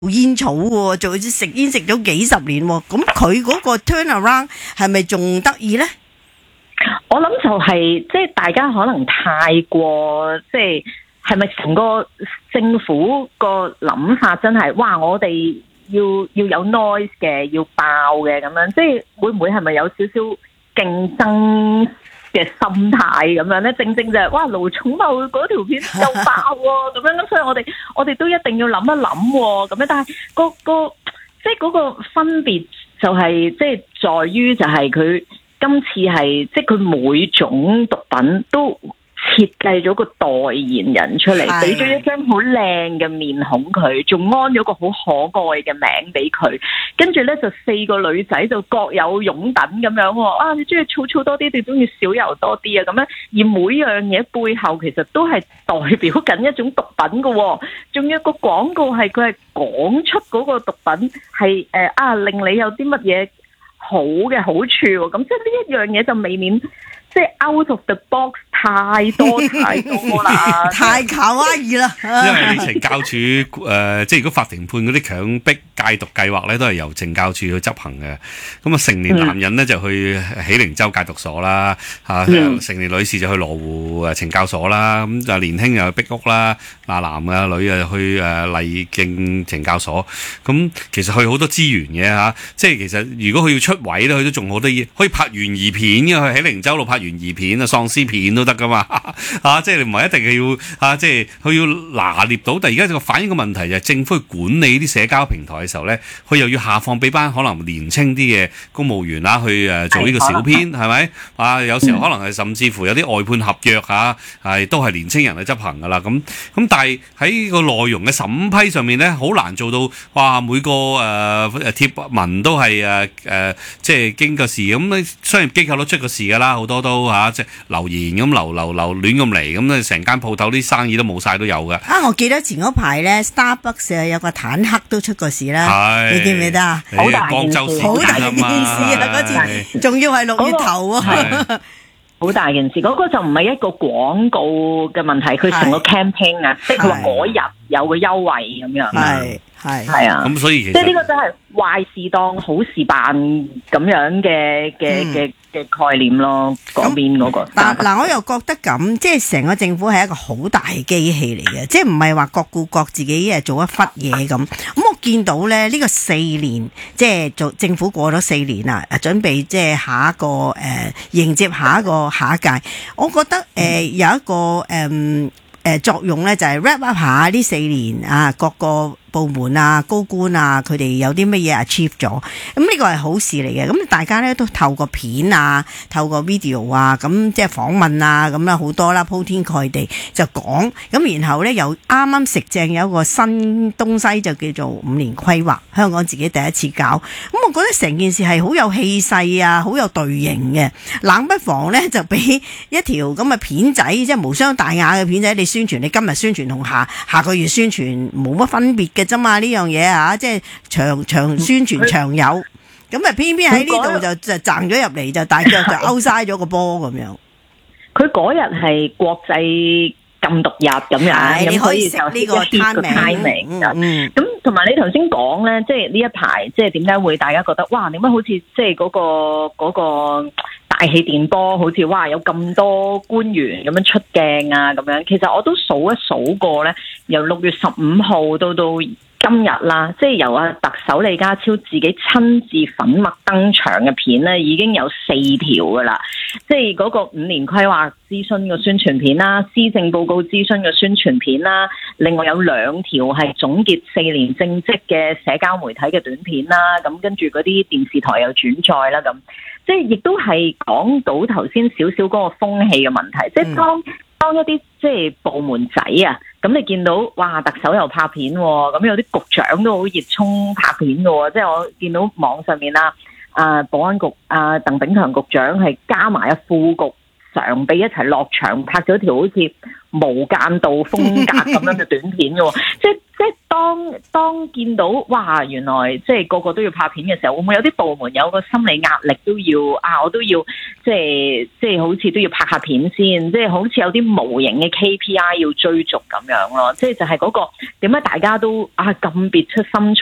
煙草喎，做食煙食咗幾十年喎，咁佢嗰個 turnaround 係咪仲得意咧？ 我諗就係即係大家可能太過即係咪成個政府個諗法真係哇我哋要有 noise 嘅，要爆嘅咁樣，即係會唔會係咪有少少競爭嘅心態咁樣咧？正正就係哇盧寵茂嗰條片又爆喎，咁樣咁，所以我哋都一定要諗一諗喎，咁樣。但係即係嗰個分別就係即係在於就係佢今次係即係佢每種毒品都設計咗個代言人出嚟，俾咗一張好靚嘅面孔佢，仲安咗個好可愛嘅名俾佢，跟住咧就4個女仔就各有擁躉咁樣喎。啊，你中意醋多啲，你中意少油多啲啊咁樣。而每樣嘢背後其實都係代表緊一種毒品嘅喎，仲有個廣告係佢係講出嗰個毒品係令你有啲乜嘢好嘅好處喎。咁即係呢一樣嘢就未免即係 out of the box 太多啦， 太卡哇伊啦。 因為你懲教署即係如果法庭判嗰啲強迫戒毒計劃咧，都係由懲教署去執行嘅。咁啊，成年男人咧就去喜靈洲戒毒所啦，成年女士就去羅湖懲教所啦。咁就年輕又去壁屋啦，男啊女啊去麗徑懲教所。咁其實去好多資源嘅嚇，即係其實如果佢要出位咧，佢都仲好多嘢可以拍懸疑片嘅，去喜靈洲度拍懸疑片啊、喪屍片都得噶嘛即係你唔係一定係要即係佢要拿捏到。但係而家個反映個問題就係政府去管理啲社交平台嘅時候咧，佢又要下放俾班可能年青啲嘅公務員啦去做呢個小編，係咪有時候可能係甚至乎有啲外判合約係都係年青人去執行噶啦。咁但係喺個內容嘅審批上面咧，好難做到哇每個貼文都係即係經過事咁，商業機構都出過事噶啦，好多都即係留言咁流亂咁嚟，咁咧成間鋪頭啲生意都冇晒都有嘅。 我記得前嗰排咧 Starbucks 有個坦克都出過事啦，你記唔記得啊？ 好大件事嗰次，仲要係6月頭啊！ 好大件事，嗰個就唔係一個廣告嘅問題，佢成個 campaign 啊，即係佢話嗰日有個優惠咁樣。係啊， 咁所以其實即係呢個真係壞事當好事辦咁樣嘅概念咯，嗰邊嗰個。 嗱，我又覺得咁，即係成個政府係一個好大嘅機器嚟嘅，即係唔係話各顧各自己做一忽嘢咁。咁我見到咧呢個4年，即係做政府過咗4年啦，準備即係下一個迎接下一屆，我覺得有一個作用咧，就係 wrap up 下呢4年啊各個部門啊、高官啊，佢哋有啲乜嘢 achieve 咗，咁呢個係好事嚟嘅。咁大家咧都透過片啊、透過 video 啊，咁即係訪問啊，咁啦好多啦，鋪天蓋地就講。咁然後咧又啱啱食正有一個新東西，就叫做5年規劃，香港自己第一次搞。咁我覺得成件事係好有氣勢啊，好有隊形嘅。冷不防咧就俾一條咁嘅片仔，即係無傷大雅嘅片仔，你宣傳，你今日宣傳同下個月宣傳冇乜分別嘅啫嘛，呢樣嘢即係長宣傳長有，咁啊偏偏喺呢度就掙咗入嚟，就大腳就勾晒咗個波咁樣。 佢嗰日係國際禁毒日咁樣， 你可以食呢個 timing。 咁同埋你頭先講咧，即係呢一排，即係點解會大家覺得哇？點解好似即係嗰個大氣電波，好似哇有咁多官員咁樣出鏡啊咁樣？其實我都數一數過咧，由6月15號到今日啦，即係由特首李家超自己親自粉墨登場嘅片咧，已經有4條噶啦。即係嗰個5年規劃諮詢嘅宣傳片啦，施政報告諮詢嘅宣傳片啦，另外有2條係總結4年政績嘅社交媒體嘅短片啦。咁跟住嗰啲電視台又轉載啦，咁即係亦都係講到頭先少少嗰個風氣嘅問題。即係當一啲即係部門仔啊，咁你見到哇特首又拍片喎，咁有啲局長都好熱衷拍片嘅喎，即係我見到網上面啦，保安局鄧炳強局長係加埋副局常被一齊落場拍咗條好似無間道風格咁樣嘅短片嘅，即係當見到哇，原來即係個個都要拍片嘅時候，會唔會有啲部門有個心理壓力都要我都要即係好似都要拍下片先，即係好似有啲無形嘅 KPI 要追逐咁樣咯，即係就係嗰個點解大家都咁別出心裁。